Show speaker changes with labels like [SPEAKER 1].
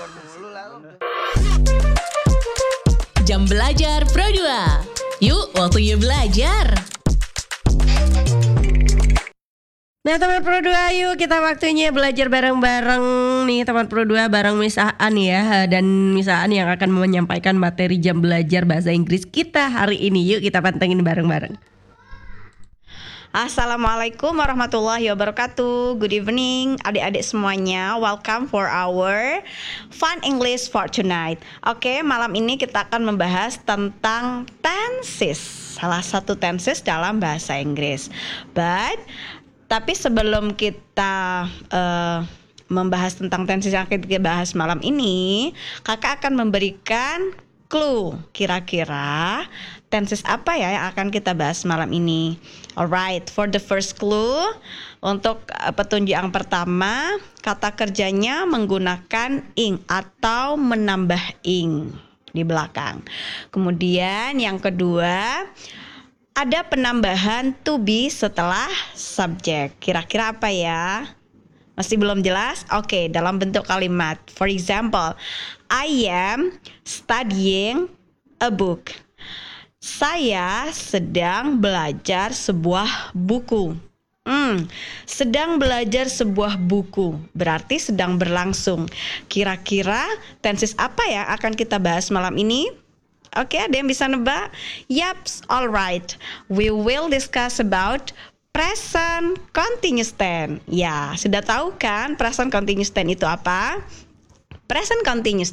[SPEAKER 1] Jam Belajar Pro 2. Yuk, waktunya belajar.
[SPEAKER 2] Nah teman Pro 2, yuk kita waktunya belajar bareng-bareng nih teman Pro 2 bareng Miss Aan ya. Dan Miss Aan yang akan menyampaikan materi jam belajar bahasa Inggris kita hari ini. Yuk kita pantengin bareng-bareng.
[SPEAKER 3] Assalamualaikum warahmatullahi wabarakatuh. Good evening adik-adik semuanya. Welcome for our Fun English for tonight. Oke, malam ini kita akan membahas tentang tenses. Salah satu tenses dalam bahasa Inggris. Tapi sebelum kita membahas tentang tenses yang akan kita bahas malam ini, kakak akan memberikan clue. Kira-kira tenses apa ya yang akan kita bahas malam ini? Alright, for the first clue, untuk petunjuk yang pertama, kata kerjanya menggunakan ing atau menambah ing di belakang. Kemudian yang kedua, ada penambahan to be setelah subjek. Kira-kira apa ya? Masih belum jelas? Oke, dalam bentuk kalimat. For example, I am studying a book. Saya sedang belajar sebuah buku. Sedang belajar sebuah buku berarti sedang berlangsung. Kira-kira tenses apa ya akan kita bahas malam ini? Oke, ada yang bisa nebak? Yaps, alright. We will discuss about present continuous tense. Ya, sudah tahu kan present continuous tense itu apa? Present continuous